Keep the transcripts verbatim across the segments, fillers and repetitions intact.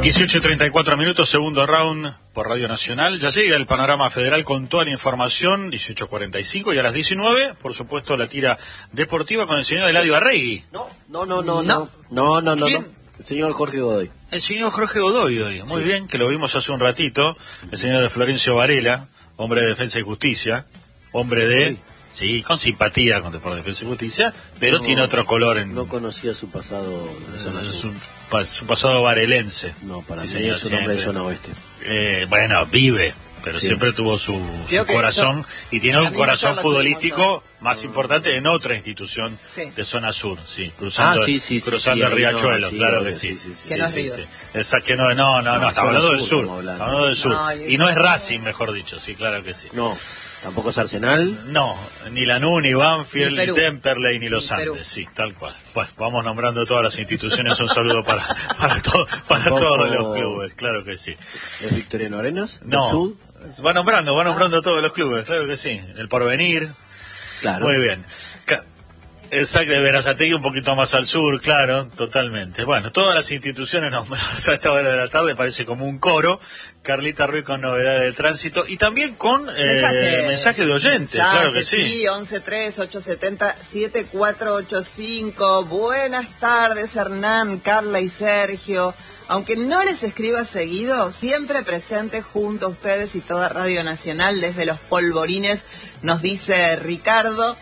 dieciocho y treinta y cuatro minutos, segundo round por Radio Nacional. Ya llega el panorama federal con toda la información, dieciocho cuarenta y cinco, y a las diecinueve, por supuesto, la tira deportiva con el señor Eladio Arregui. No, no, no, no, no, no, no, no, ¿Quién? no. El señor Jorge Godoy. El señor Jorge Godoy hoy, muy Sí. bien, que lo vimos hace un ratito. El señor de Florencio Varela, hombre de Defensa y Justicia, hombre de... Sí. Sí, con simpatía con por Defensa y Justicia, pero No, tiene otro color en... No conocía su pasado de zona es sur. un, pa- su pasado varelense. No, para Sí, mí señor, es un hombre de siempre. zona oeste. Eh, bueno, vive, pero Sí. siempre tuvo su, Creo su que corazón y tiene la un misma corazón charla futbolístico tuvimos más importante en otra institución Sí. de zona sur, sí, cruzando, Ah, sí, sí, sí, cruzando sí, el ahí Riachuelo, no, sí, claro obvio, que sí. sí, sí, sí. Que no es sí, River. sí. Esa que no, no, no, no, No, estamos zona hablando del sur, sur, estamos hablando. hablando del sur. No, y- Y no es Racing, mejor dicho, sí, claro que sí. No, tampoco es Arsenal. No, ni Lanús, ni Banfield, Ni ni, Perú. Temperley, ni Los Ni Perú. Andes, sí, tal cual. Pues vamos nombrando todas las instituciones, un saludo para para, todo, para Tampoco- todos los clubes, claro que sí. ¿Es Victoriano Arenas? ¿Del No, Sud? va nombrando, va nombrando todos los clubes, claro que sí. El Porvenir, Claro. muy bien. Ca- Exacto, de Verazategui un poquito más al sur, claro, totalmente. Bueno, todas las instituciones nombradas a esta hora de la tarde parece como un coro. Carlita Ruiz con novedades de tránsito y también con eh, Mensajes. mensaje de oyentes, claro que sí. Sí, once tres ocho siete cero siete cuatro ocho cinco. Buenas tardes, Hernán, Carla y Sergio. Aunque no les escriba seguido, siempre presente junto a ustedes y toda Radio Nacional desde los polvorines, nos dice Ricardo.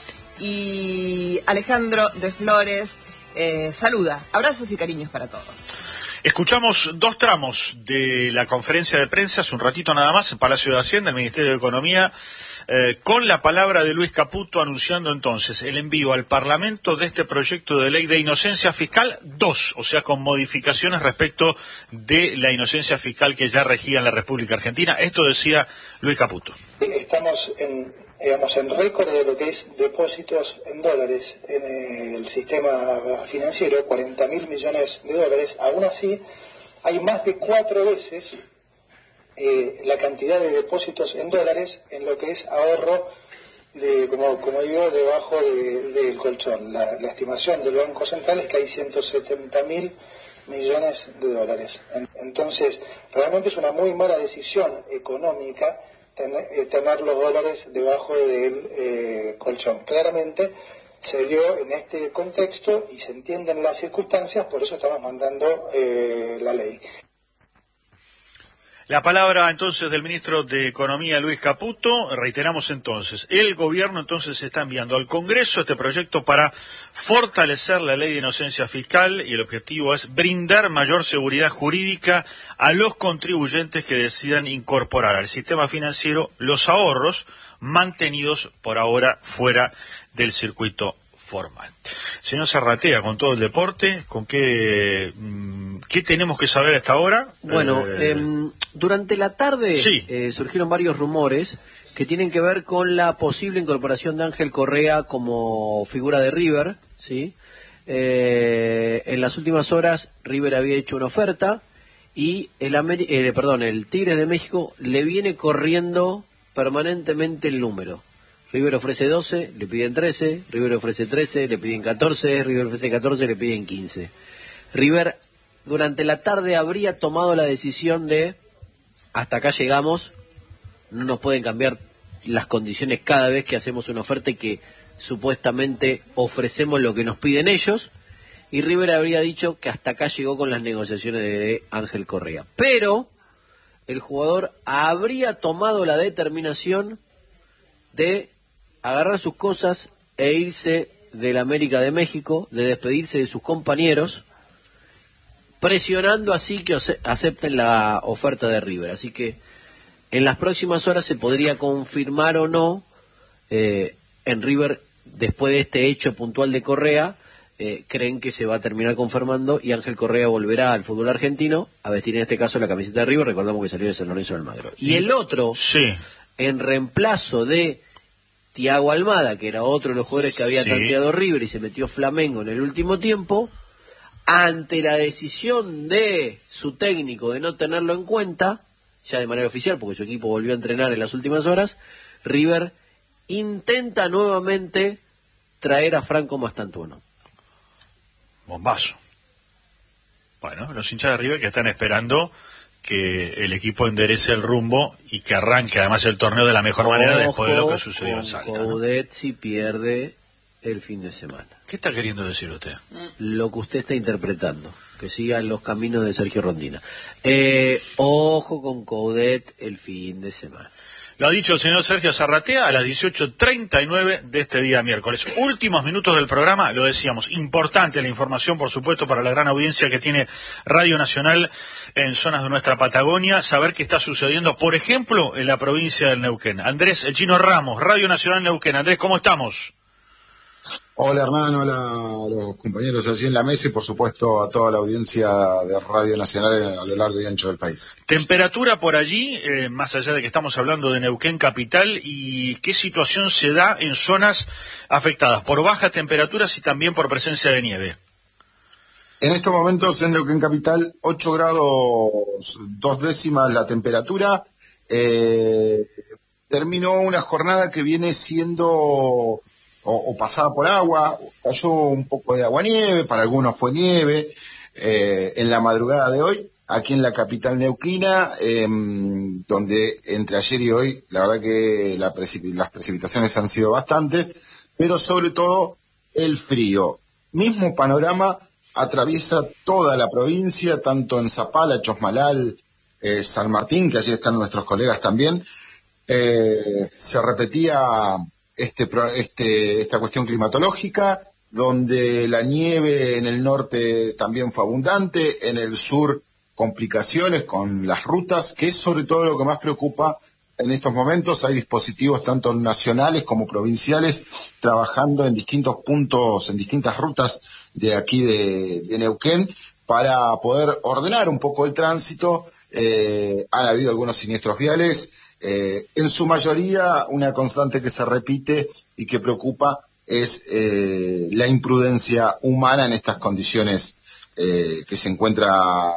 Y Alejandro de Flores eh, saluda. Abrazos y cariños para todos. Escuchamos dos tramos de la conferencia de prensa hace un ratito nada más en Palacio de Hacienda, el Ministerio de Economía, eh, con la palabra de Luis Caputo anunciando entonces el envío al Parlamento de este proyecto de ley de inocencia fiscal dos, o sea, con modificaciones respecto de la inocencia fiscal que ya regía en la República Argentina. Esto decía Luis Caputo. Estamos en, digamos, en récord de lo que es depósitos en dólares en el sistema financiero, cuarenta mil millones de dólares. Aún así, hay más de cuatro veces eh, la cantidad de depósitos en dólares en lo que es ahorro, de, como, como digo, debajo de, del colchón. La, la estimación del Banco Central es que hay ciento setenta mil millones de dólares. Entonces, realmente es una muy mala decisión económica tener, eh, tener los dólares debajo del eh, colchón. Claramente se dio en este contexto y se entienden las circunstancias, por eso estamos mandando eh, la ley. La palabra entonces del ministro de Economía, Luis Caputo. Reiteramos entonces, el gobierno entonces está enviando al Congreso este proyecto para fortalecer la ley de inocencia fiscal y el objetivo es brindar mayor seguridad jurídica a los contribuyentes que decidan incorporar al sistema financiero los ahorros mantenidos por ahora fuera del circuito formal. Señor Zarratea, con todo el deporte, ¿con qué, qué tenemos que saber hasta ahora? Bueno, Eh, eh, durante la tarde sí. eh, surgieron varios rumores que tienen que ver con la posible incorporación de Ángel Correa como figura de River, ¿sí? Eh, en las últimas horas River había hecho una oferta y el, Ameri- eh, perdón, el Tigres de México le viene corriendo permanentemente el número. River ofrece doce, le piden trece, River ofrece trece, le piden catorce, River ofrece catorce, le piden quince. River durante la tarde habría tomado la decisión de hasta acá llegamos, no nos pueden cambiar las condiciones cada vez que hacemos una oferta y que supuestamente ofrecemos lo que nos piden ellos, y River habría dicho que hasta acá llegó con las negociaciones de Ángel Correa. Pero el jugador habría tomado la determinación de agarrar sus cosas e irse del América de México, de despedirse de sus compañeros, presionando así que acepten la oferta de River. Así que en las próximas horas se podría confirmar o no eh, en River, después de este hecho puntual de Correa, eh, creen que se va a terminar confirmando y Ángel Correa volverá al fútbol argentino a vestir en este caso la camiseta de River. Recordamos que salió de San Lorenzo de Almagro. Y el otro, sí. en reemplazo de Thiago Almada, que era otro de los jugadores que había Sí. tanteado River y se metió Flamengo en el último tiempo, ante la decisión de su técnico de no tenerlo en cuenta, ya de manera oficial, porque su equipo volvió a entrenar en las últimas horas, River intenta nuevamente traer a Franco Mastantuono. Bombazo. Bueno, los hinchas de River que están esperando que el equipo enderece el rumbo y que arranque además el torneo de la mejor Ojo manera después de lo que sucedió en con Salta, ¿no? Coudet si pierde el fin de semana. ¿Qué está queriendo decir usted? Lo que usted está interpretando, que sigan los caminos de Sergio Rondina. Eh, ojo con Coudet el fin de semana. Lo ha dicho el señor Sergio Zarratea a las dieciocho treinta y nueve de este día miércoles. Últimos minutos del programa, lo decíamos, importante la información, por supuesto, para la gran audiencia que tiene Radio Nacional en zonas de nuestra Patagonia, saber qué está sucediendo, por ejemplo, en la provincia del Neuquén. Andrés, el Chino Ramos, Radio Nacional Neuquén. Andrés, ¿cómo estamos? Hola Hernán, hola a los compañeros allí en la mesa y por supuesto a toda la audiencia de Radio Nacional a lo largo y ancho del país. Temperatura por allí, eh, más allá de que estamos hablando de Neuquén capital, y qué situación se da en zonas afectadas por bajas temperaturas y también por presencia de nieve. En estos momentos en Neuquén capital ocho grados dos décimas la temperatura. Eh, terminó una jornada que viene siendo O, o pasada por agua, cayó un poco de aguanieve, para algunos fue nieve, eh, en la madrugada de hoy, aquí en la capital neuquina, eh, donde entre ayer y hoy, la verdad que la precip- las precipitaciones han sido bastantes, pero sobre todo el frío. Mismo panorama atraviesa toda la provincia, tanto en Zapala, Chosmalal, eh, San Martín, que allí están nuestros colegas también, eh, se repetía Este, este, esta cuestión climatológica, donde la nieve en el norte también fue abundante, en el sur complicaciones con las rutas, que es sobre todo lo que más preocupa en estos momentos. Hay dispositivos tanto nacionales como provinciales trabajando en distintos puntos, en distintas rutas de aquí de, de Neuquén, para poder ordenar un poco el tránsito. Eh, han habido algunos siniestros viales. Eh, en su mayoría, una constante que se repite y que preocupa es eh, la imprudencia humana en estas condiciones eh, que se encuentra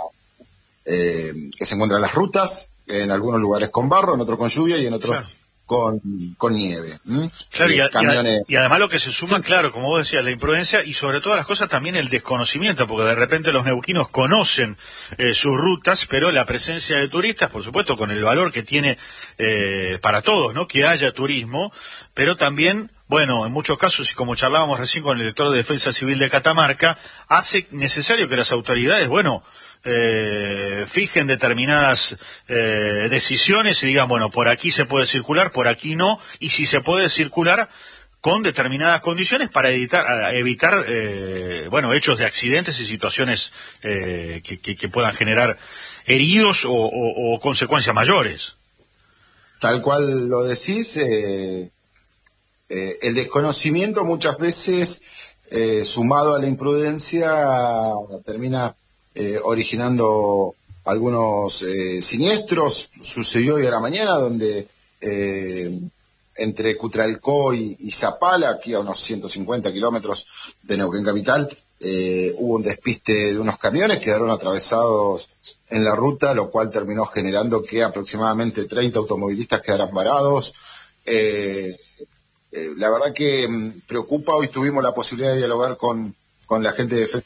eh, que se encuentran las rutas, en algunos lugares con barro, en otros con lluvia y en otros claro. con, con nieve. ¿Mm? Claro, y, a, camiones... y, a, y además lo que se suma, sí. claro, como vos decías, la imprudencia y sobre todas las cosas también el desconocimiento, porque de repente los neuquinos conocen eh, sus rutas, pero la presencia de turistas, por supuesto, con el valor que tiene eh, para todos, ¿no? Que haya turismo, pero también, bueno, en muchos casos, y como charlábamos recién con el director de Defensa Civil de Catamarca, hace necesario que las autoridades, bueno, Eh, fijen determinadas eh, decisiones y digan, bueno, por aquí se puede circular, por aquí no, y si se puede circular con determinadas condiciones para evitar, evitar eh, bueno, hechos de accidentes y situaciones eh, que, que, que puedan generar heridos o, o, o consecuencias mayores. Tal cual lo decís, eh, eh, el desconocimiento muchas veces, eh, sumado a la imprudencia, termina Eh, originando algunos eh, siniestros. Sucedió hoy a la mañana donde eh, entre Cutralcó y, y Zapala, aquí a unos ciento cincuenta kilómetros de Neuquén capital, eh, hubo un despiste de unos camiones, quedaron atravesados en la ruta, lo cual terminó generando que aproximadamente treinta automovilistas quedaran varados. Eh, eh, la verdad que mm, preocupa. Hoy tuvimos la posibilidad de dialogar con, con la gente de defensa.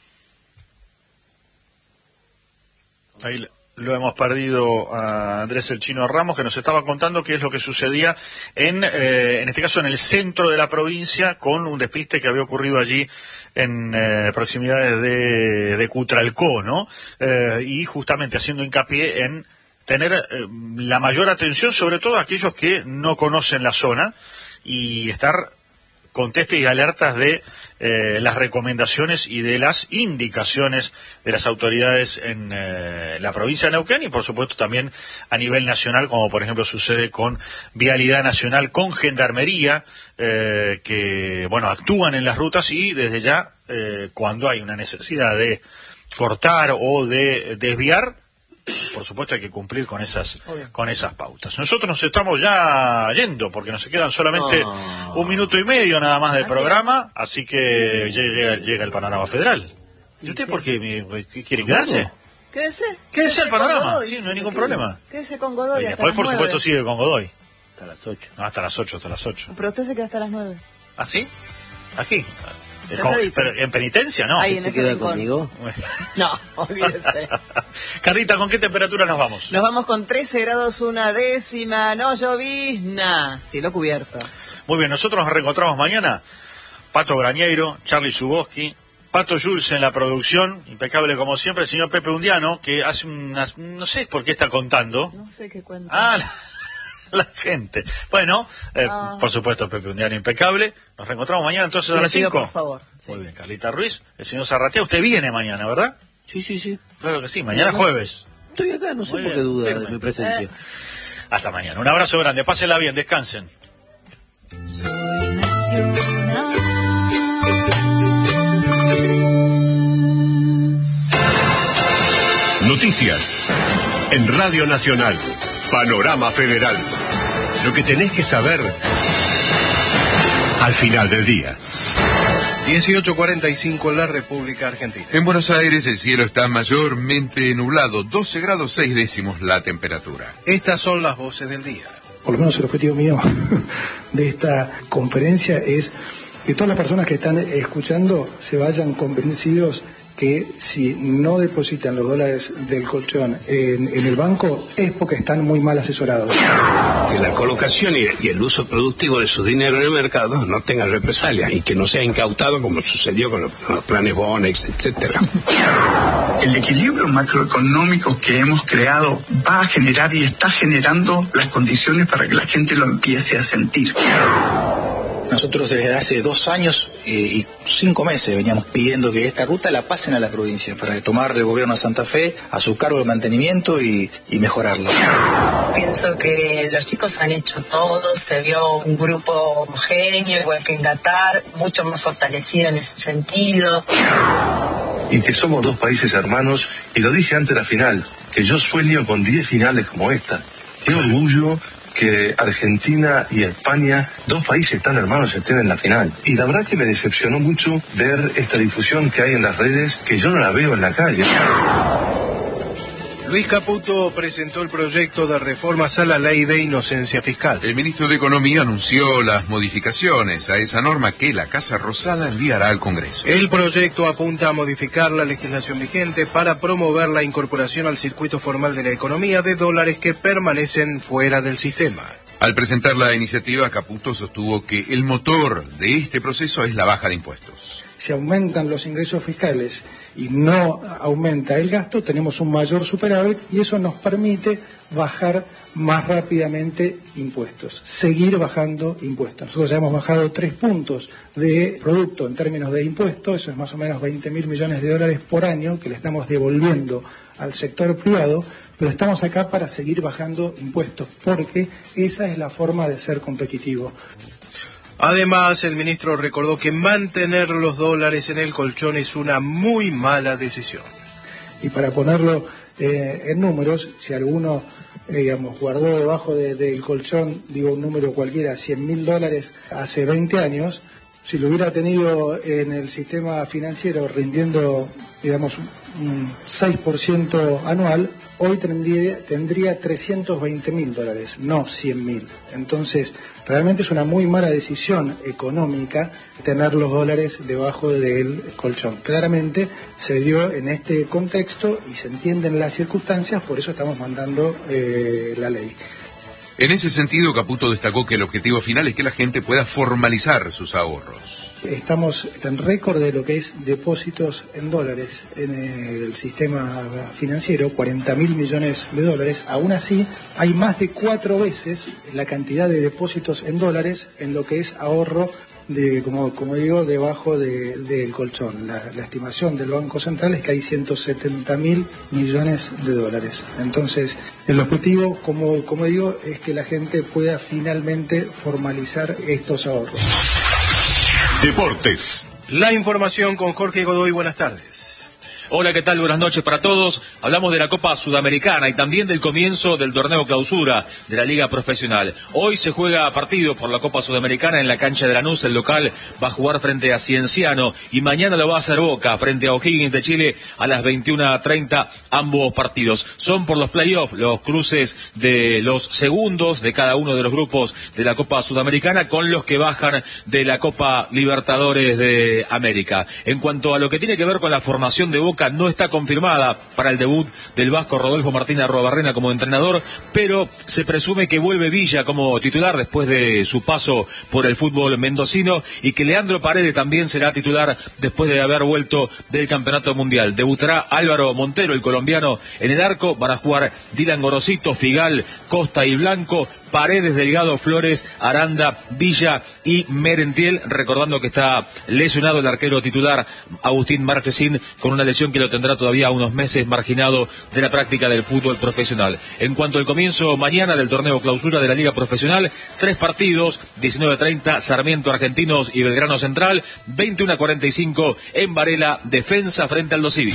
Ahí lo hemos perdido a Andrés el Chino Ramos, que nos estaba contando qué es lo que sucedía en, eh, en este caso en el centro de la provincia, con un despiste que había ocurrido allí en eh, proximidades de, de Cutralcó, ¿no? Eh, y justamente haciendo hincapié en tener eh, la mayor atención, sobre todo a aquellos que no conocen la zona, y estar contestes y alertas de eh, las recomendaciones y de las indicaciones de las autoridades en eh, la provincia de Neuquén y por supuesto también a nivel nacional, como por ejemplo sucede con Vialidad Nacional, con Gendarmería, eh, que bueno actúan en las rutas y desde ya eh, cuando hay una necesidad de cortar o de desviar, por supuesto hay que cumplir con esas con esas pautas. Nosotros nos estamos ya yendo porque nos quedan solamente oh. un minuto y medio nada más del así programa, es. Así que llega, llega el panorama federal. ¿Y usted por qué quiere quedarse? Quédese. Quédese el panorama, sí, no hay ningún problema. Quédese con Godoy. Y después, por supuesto, sigue con Godoy. Hasta las ocho. No, hasta las ocho, hasta las ocho. Pero usted se queda hasta las nueve. ¿Ah, sí? Aquí. Como, pero en penitencia, ¿no? Ahí en ¿Se ese queda rincón. conmigo? No, olvídese. Carlita, ¿con qué temperatura nos vamos? Nos vamos con trece grados una décima, no llovizna, cielo cubierto. Muy bien, nosotros nos reencontramos mañana. Pato Grañeiro, Charlie Zuboski, Pato Jules en la producción, impecable como siempre, el señor Pepe Undiano, que hace unas... no sé por qué está contando. No sé qué cuenta. Ah, la, la gente. Bueno, eh, Ah. por supuesto, Pepe Undiano impecable. Nos reencontramos mañana entonces a Le las pido, cinco. por favor. Sí. Muy bien, Carlita Ruiz, el señor Zarratea, usted viene mañana, ¿verdad? Sí, sí, sí. Claro que sí, mañana jueves. Estoy acá, no sé Muy por bien, qué duda firme. de mi presencia. Eh. Hasta mañana. Un abrazo grande, pásenla bien, descansen. Soy nacional. Noticias en Radio Nacional. Panorama Federal. Lo que tenés que saber al final del día. dieciocho cuarenta y cinco en la República Argentina. En Buenos Aires el cielo está mayormente nublado, doce grados seis décimos la temperatura. Estas son las voces del día. Por lo menos el objetivo mío de esta conferencia es que todas las personas que están escuchando se vayan convencidos que si no depositan los dólares del colchón en, en el banco es porque están muy mal asesorados. Que la colocación y, y el uso productivo de su dinero en el mercado no tenga represalias y que no sea incautado como sucedió con los, con los planes Bonex, etcétera. El equilibrio macroeconómico que hemos creado va a generar y está generando las condiciones para que la gente lo empiece a sentir. Nosotros desde hace dos años eh, y cinco meses veníamos pidiendo que esta ruta la pasen a la provincia para tomar del gobierno de Santa Fe a su cargo el mantenimiento y, y mejorarlo. Pienso que los chicos han hecho todo, se vio un grupo homogéneo, igual que en Qatar, mucho más fortalecido en ese sentido. Y que somos dos países hermanos, y lo dije antes de la final, que yo sueño con diez finales como esta. Qué orgullo que Argentina y España, dos países tan hermanos, estén en la final. Y la verdad que me decepcionó mucho ver esta difusión que hay en las redes, que yo no la veo en la calle. Luis Caputo presentó el proyecto de reformas a la ley de inocencia fiscal. El ministro de Economía anunció las modificaciones a esa norma que la Casa Rosada enviará al Congreso. El proyecto apunta a modificar la legislación vigente para promover la incorporación al circuito formal de la economía de dólares que permanecen fuera del sistema. Al presentar la iniciativa, Caputo sostuvo que el motor de este proceso es la baja de impuestos. Si aumentan los ingresos fiscales y no aumenta el gasto, tenemos un mayor superávit y eso nos permite bajar más rápidamente impuestos, seguir bajando impuestos. Nosotros ya hemos bajado tres puntos de producto en términos de impuestos, eso es más o menos veinte mil millones de dólares por año que le estamos devolviendo al sector privado, pero estamos acá para seguir bajando impuestos, porque esa es la forma de ser competitivo. Además, el ministro recordó que mantener los dólares en el colchón es una muy mala decisión. Y para ponerlo eh, en números, si alguno, eh, digamos, guardó debajo de, del colchón, digo un número cualquiera, cien mil dólares hace veinte años, si lo hubiera tenido en el sistema financiero rindiendo, digamos, un seis por ciento anual, hoy tendría, tendría trescientos veinte mil dólares, no cien mil. Entonces, realmente es una muy mala decisión económica tener los dólares debajo del colchón. Claramente se dio en este contexto y se entienden las circunstancias, por eso estamos mandando eh, la ley. En ese sentido, Caputo destacó que el objetivo final es que la gente pueda formalizar sus ahorros. Estamos en récord de lo que es depósitos en dólares en el sistema financiero, cuarenta mil millones de dólares. Aún así, hay más de cuatro veces la cantidad de depósitos en dólares en lo que es ahorro, de, como, como digo, debajo de, del colchón. La, la estimación del Banco Central es que hay ciento setenta mil millones de dólares. Entonces, el objetivo, como, como digo, es que la gente pueda finalmente formalizar estos ahorros. Deportes. La información con Jorge Godoy, buenas tardes. Hola, ¿qué tal? Buenas noches para todos. Hablamos de la Copa Sudamericana y también del comienzo del torneo clausura de la Liga Profesional. Hoy se juega partido por la Copa Sudamericana en la cancha de Lanús. El local va a jugar frente a Cienciano y mañana lo va a hacer Boca frente a O'Higgins de Chile a las veintiuna treinta. Ambos partidos son por los playoffs, los cruces de los segundos de cada uno de los grupos de la Copa Sudamericana con los que bajan de la Copa Libertadores de América. En cuanto a lo que tiene que ver con la formación de Boca, no está confirmada para el debut del vasco Rodolfo Martínez Arruabarrena como entrenador, pero se presume que vuelve Villa como titular después de su paso por el fútbol mendocino y que Leandro Paredes también será titular después de haber vuelto del Campeonato Mundial. Debutará Álvaro Montero, el colombiano, en el arco. Van a jugar Dylan Gorosito, Figal, Costa y Blanco, Paredes, Delgado, Flores, Aranda, Villa y Merentiel, recordando que está lesionado el arquero titular Agustín Marchesín con una lesión que lo tendrá todavía unos meses marginado de la práctica del fútbol profesional. En cuanto al comienzo mañana del torneo clausura de la Liga Profesional, tres partidos, diecinueve treinta, Sarmiento Argentinos y Belgrano Central, veintiuno cuarenta y cinco en Varela, Defensa frente al Aldo Civi.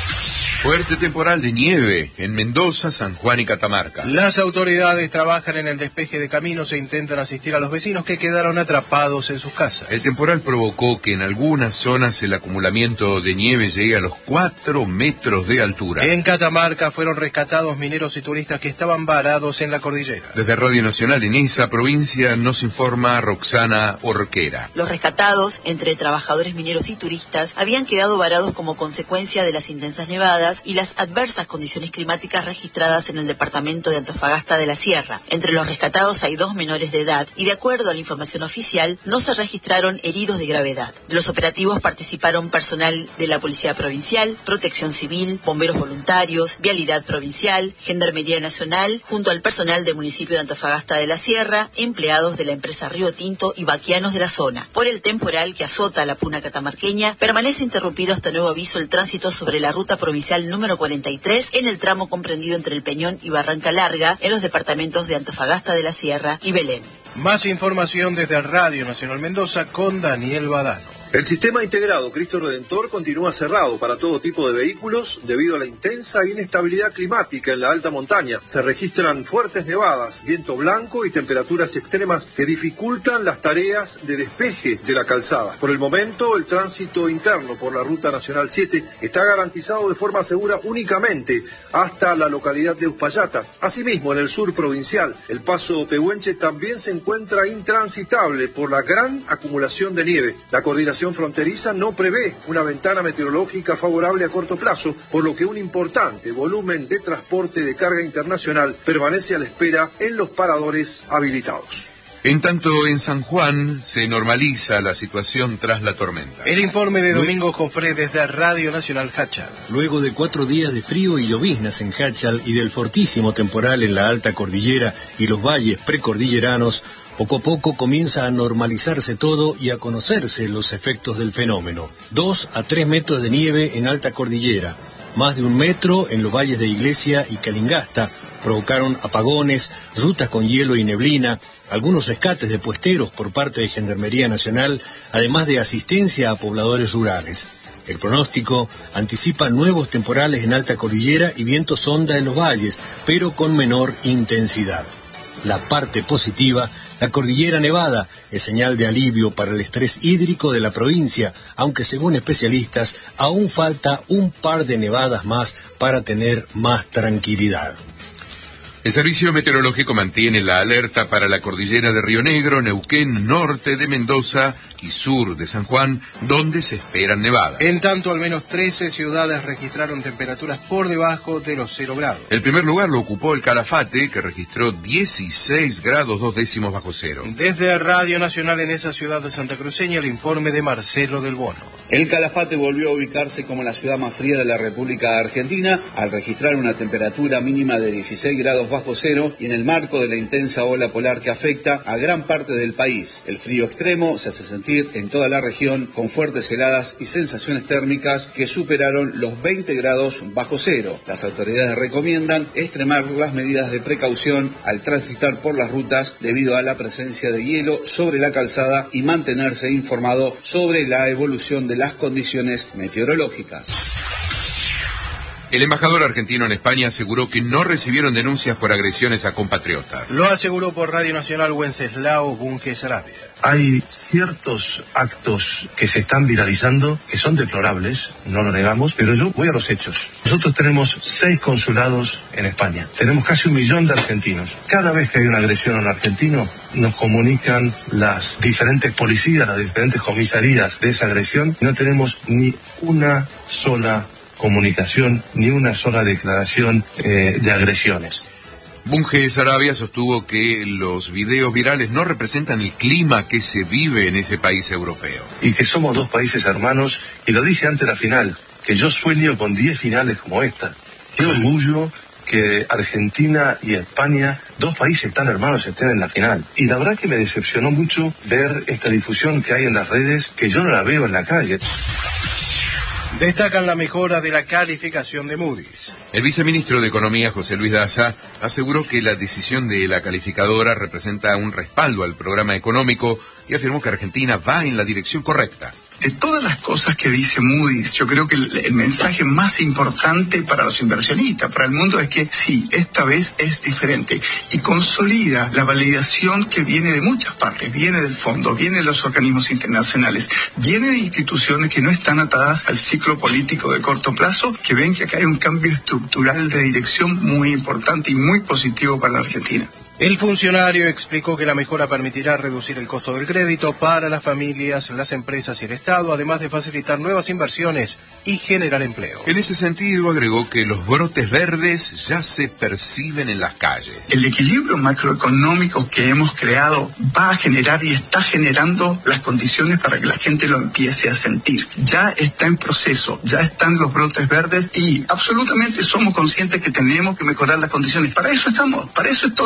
Fuerte temporal de nieve en Mendoza, San Juan y Catamarca. Las autoridades trabajan en el despeje de caminos e intentan asistir a los vecinos que quedaron atrapados en sus casas. El temporal provocó que en algunas zonas el acumulamiento de nieve llegue a los cuatro metros de altura. En Catamarca fueron rescatados mineros y turistas que estaban varados en la cordillera. Desde Radio Nacional en esa provincia nos informa Roxana Orquera. Los rescatados, entre trabajadores mineros y turistas, habían quedado varados como consecuencia de las intensas nevadas y las adversas condiciones climáticas registradas en el departamento de Antofagasta de la Sierra. Entre los rescatados hay dos menores de edad y, de acuerdo a la información oficial, no se registraron heridos de gravedad. De los operativos participaron personal de la Policía Provincial, Protección Civil, Bomberos Voluntarios, Vialidad Provincial, Gendarmería Nacional, junto al personal del municipio de Antofagasta de la Sierra, empleados de la empresa Río Tinto y vaquianos de la zona. Por el temporal que azota la puna catamarqueña, permanece interrumpido hasta nuevo aviso el tránsito sobre la ruta provincial número cuarenta y tres en el tramo comprendido entre El Peñón y Barranca Larga en los departamentos de Antofagasta de la Sierra y Belén. Más información desde Radio Nacional Mendoza con Daniel Badano. El sistema integrado Cristo Redentor continúa cerrado para todo tipo de vehículos debido a la intensa inestabilidad climática en la alta montaña. Se registran fuertes nevadas, viento blanco y temperaturas extremas que dificultan las tareas de despeje de la calzada. Por el momento, el tránsito interno por la Ruta Nacional siete está garantizado de forma segura únicamente hasta la localidad de Uspallata. Asimismo, en el sur provincial, el paso Pehuenche también se encuentra intransitable por la gran acumulación de nieve. La coordinación fronteriza no prevé una ventana meteorológica favorable a corto plazo, por lo que un importante volumen de transporte de carga internacional permanece a la espera en los paradores habilitados. En tanto, en San Juan se normaliza la situación tras la tormenta. El informe de Domingo Jofré desde Radio Nacional Hachal. Luego de cuatro días de frío y lloviznas en Hachal y del fortísimo temporal en la alta cordillera y los valles precordilleranos, poco a poco comienza a normalizarse todo y a conocerse los efectos del fenómeno. Dos a tres metros de nieve en alta cordillera, más de un metro en los valles de Iglesia y Calingasta, provocaron apagones, rutas con hielo y neblina, algunos rescates de puesteros por parte de Gendarmería Nacional, además de asistencia a pobladores rurales. El pronóstico anticipa nuevos temporales en alta cordillera y viento sonda en los valles, pero con menor intensidad. La parte positiva, la cordillera nevada, es señal de alivio para el estrés hídrico de la provincia, aunque según especialistas aún falta un par de nevadas más para tener más tranquilidad. El Servicio Meteorológico mantiene la alerta para la cordillera de Río Negro, Neuquén, norte de Mendoza y sur de San Juan, donde se esperan nevadas. En tanto, al menos trece ciudades registraron temperaturas por debajo de los cero grados. El primer lugar lo ocupó el Calafate, que registró dieciséis grados dos décimos bajo cero. Desde Radio Nacional en esa ciudad de Santa Cruceña, el informe de Marcelo del Bono. El Calafate volvió a ubicarse como la ciudad más fría de la República Argentina, al registrar una temperatura mínima de dieciséis grados bajo cero y en el marco de la intensa ola polar que afecta a gran parte del país. El frío extremo se hace sentir en toda la región con fuertes heladas y sensaciones térmicas que superaron los veinte grados bajo cero. Las autoridades recomiendan extremar las medidas de precaución al transitar por las rutas debido a la presencia de hielo sobre la calzada y mantenerse informado sobre la evolución de las condiciones meteorológicas. El embajador argentino en España aseguró que no recibieron denuncias por agresiones a compatriotas. Lo aseguró por Radio Nacional Wenceslao Bunge Sarabia. Hay ciertos actos que se están viralizando que son deplorables, no lo negamos, pero yo voy a los hechos. Nosotros tenemos seis consulados en España. Tenemos casi un millón de argentinos. Cada vez que hay una agresión a un argentino, nos comunican las diferentes policías, las diferentes comisarías de esa agresión. No tenemos ni una sola comunicación, ni una sola declaración eh, de agresiones. Bunge Sarabia sostuvo que los videos virales no representan el clima que se vive en ese país europeo. Y que somos dos países hermanos, y lo dije antes de la final, que yo sueño con diez finales como esta. Qué orgullo que Argentina y España, dos países tan hermanos, estén en la final. Y la verdad que me decepcionó mucho ver esta difusión que hay en las redes, que yo no la veo en la calle. Destacan la mejora de la calificación de Moody's. El viceministro de Economía, José Luis Daza, aseguró que la decisión de la calificadora representa un respaldo al programa económico y afirmó que Argentina va en la dirección correcta. De todas las cosas que dice Moody's, yo creo que el, el mensaje más importante para los inversionistas, para el mundo, es que sí, esta vez es diferente y consolida la validación que viene de muchas partes, viene del fondo, viene de los organismos internacionales, viene de instituciones que no están atadas al ciclo político de corto plazo, que ven que acá hay un cambio estructural de dirección muy importante y muy positivo para la Argentina. El funcionario explicó que la mejora permitirá reducir el costo del crédito para las familias, las empresas y el Estado, además de facilitar nuevas inversiones y generar empleo. En ese sentido, agregó que los brotes verdes ya se perciben en las calles. El equilibrio macroeconómico que hemos creado va a generar y está generando las condiciones para que la gente lo empiece a sentir. Ya está en proceso, ya están los brotes verdes y absolutamente somos conscientes que tenemos que mejorar las condiciones. Para eso estamos, para eso es todo.